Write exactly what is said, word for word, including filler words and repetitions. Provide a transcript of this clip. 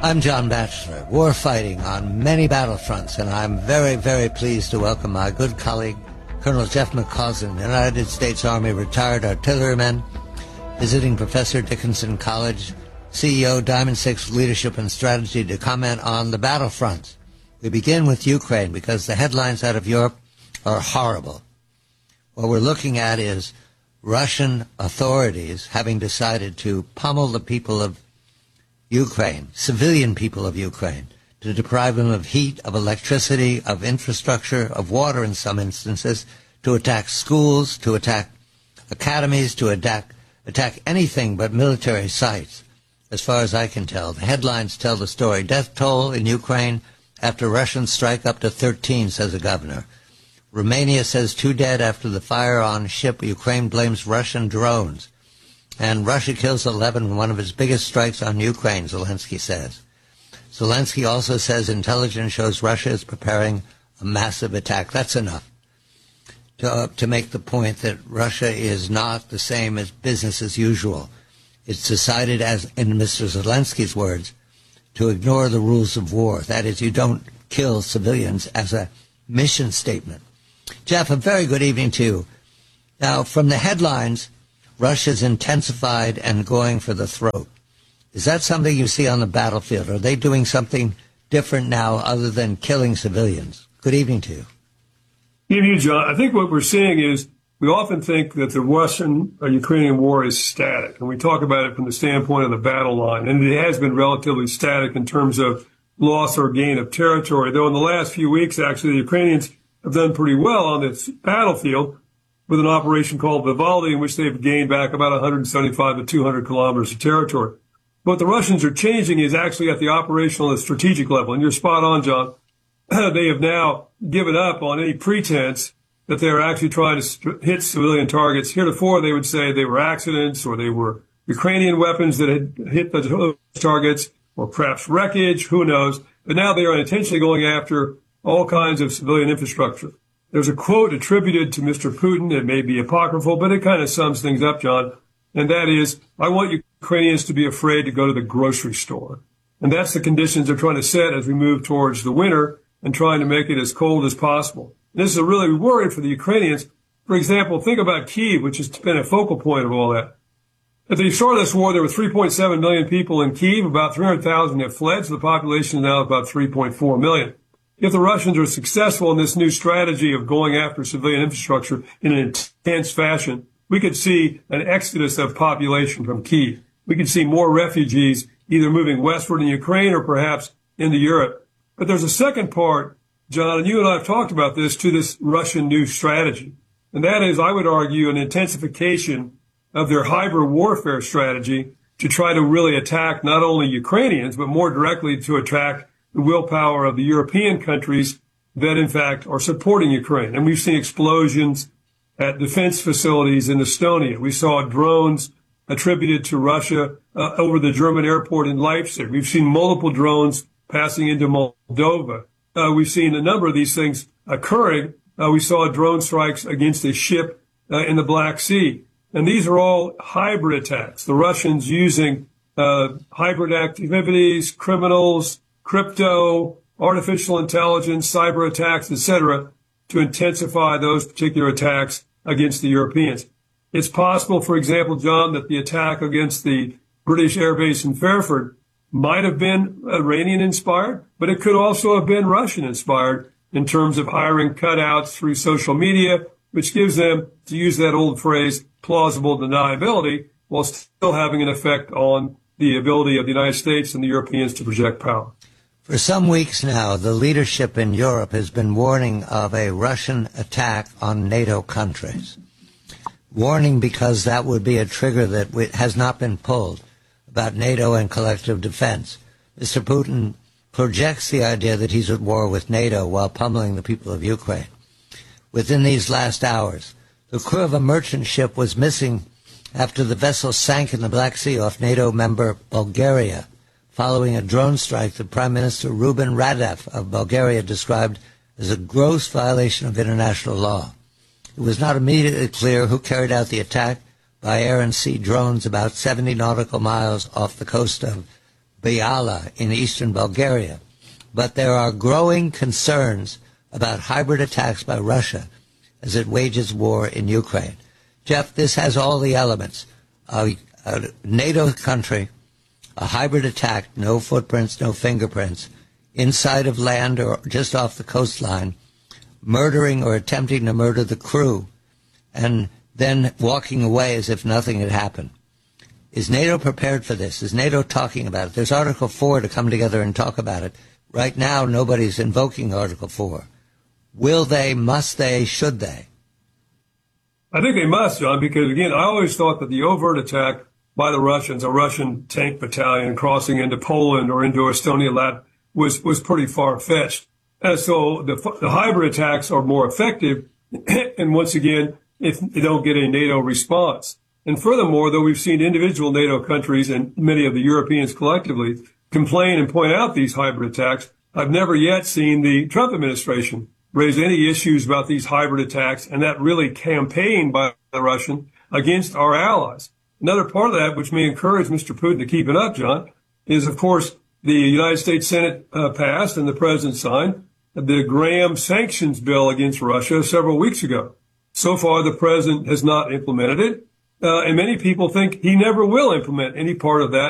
I'm John Batchelor, war fighting on many battlefronts, and I'm very, very pleased to welcome my good colleague, Colonel Jeff McCausland, United States Army retired artilleryman, visiting professor, Dickinson College, C E O, Diamond Six Leadership and Strategy, to comment on the battlefronts. We begin with Ukraine because the headlines out of Europe are horrible. What we're looking at is Russian authorities having decided to pummel the people of Ukraine, civilian people of Ukraine, to deprive them of heat, of electricity, of infrastructure, of water in some instances, to attack schools, to attack academies, to attack, attack anything but military sites, as far as I can tell. The headlines tell the story. Death toll in Ukraine after Russian strike up to thirteen, says a governor. Romania says two dead after the fire on ship. Ukraine blames Russian drones. And Russia kills eleven in one of its biggest strikes on Ukraine, Zelensky says. Zelensky also says intelligence shows Russia is preparing a massive attack. That's enough to, uh, to make the point that Russia is not the same as business as usual. It's decided, as in Mister Zelensky's words, to ignore the rules of war. That is, you don't kill civilians as a mission statement. Jeff, a very good evening to you. Now, from the headlines, Russia's intensified and going for the throat. Is that something you see on the battlefield? Are they doing something different now other than killing civilians? Good evening to you. Good evening, John. I think what we're seeing is we often think that the Russian-Ukrainian war is static, and we talk about it from the standpoint of the battle line, and it has been relatively static in terms of loss or gain of territory, though in the last few weeks, actually, the Ukrainians have done pretty well on this battlefield with an operation called Vivaldi, in which they've gained back about one hundred seventy-five to two hundred kilometers of territory. What the Russians are changing is actually at the operational and strategic level. And you're spot on, John. They have now given up on any pretense that they're actually trying to hit civilian targets. Heretofore, they would say they were accidents or they were Ukrainian weapons that had hit the targets or perhaps wreckage, who knows. But now they are intentionally going after all kinds of civilian infrastructure. There's a quote attributed to Mister Putin. It may be apocryphal, but it kind of sums things up, John. And that is, I want Ukrainians to be afraid to go to the grocery store. And that's the conditions they're trying to set as we move towards the winter and trying to make it as cold as possible. And this is a really worry for the Ukrainians. For example, think about Kyiv, which has been a focal point of all that. At the start of this war, there were three point seven million people in Kyiv. About three hundred thousand have fled, so the population is now about three point four million. If the Russians are successful in this new strategy of going after civilian infrastructure in an intense fashion, we could see an exodus of population from Kyiv. We could see more refugees either moving westward in Ukraine or perhaps into Europe. But there's a second part, John, and you and I have talked about this, to this Russian new strategy. And that is, I would argue, an intensification of their hybrid warfare strategy to try to really attack not only Ukrainians, but more directly to attack the willpower of the European countries that, in fact, are supporting Ukraine. And we've seen explosions at defense facilities in Estonia. We saw drones attributed to Russia uh, over the German airport in Leipzig. We've seen multiple drones passing into Moldova. Uh, we've seen a number of these things occurring. Uh, we saw drone strikes against a ship uh, in the Black Sea. And these are all hybrid attacks. The Russians using uh, hybrid activities, criminals, crypto, artificial intelligence, cyber attacks, et cetera, to intensify those particular attacks against the Europeans. It's possible, for example, John, that the attack against the British air base in Fairford might have been Iranian-inspired, but it could also have been Russian-inspired in terms of hiring cutouts through social media, which gives them, to use that old phrase, plausible deniability, while still having an effect on the ability of the United States and the Europeans to project power. For some weeks now, the leadership in Europe has been warning of a Russian attack on NATO countries. Warning because that would be a trigger that has not been pulled about NATO and collective defense. Mister Putin projects the idea that he's at war with NATO while pummeling the people of Ukraine. Within these last hours, the crew of a merchant ship was missing after the vessel sank in the Black Sea off NATO member Bulgaria, following a drone strike that Prime Minister Ruben Radev of Bulgaria described as a gross violation of international law. It was not immediately clear who carried out the attack by air and sea drones about seventy nautical miles off the coast of Biala in eastern Bulgaria. But there are growing concerns about hybrid attacks by Russia as it wages war in Ukraine. Jeff, this has all the elements. A, a NATO country, a hybrid attack, no footprints, no fingerprints, inside of land or just off the coastline, murdering or attempting to murder the crew, and then walking away as if nothing had happened. Is NATO prepared for this? Is NATO talking about it? There's Article four to come together and talk about it. Right now, nobody's invoking Article four. Will they, must they, should they? I think they must, John, because, again, I always thought that the overt attack by the Russians, a Russian tank battalion crossing into Poland or into Estonia, Lat, was, was pretty far-fetched. And so the, the hybrid attacks are more effective, and once again, if they don't get a NATO response. And furthermore, though we've seen individual NATO countries and many of the Europeans collectively complain and point out these hybrid attacks, I've never yet seen the Trump administration raise any issues about these hybrid attacks and that really campaign by the Russian against our allies. Another part of that, which may encourage Mister Putin to keep it up, John, is, of course, the United States Senate uh, passed and the president signed the Graham sanctions bill against Russia several weeks ago. So far, the president has not implemented it, uh, and many people think he never will implement any part of that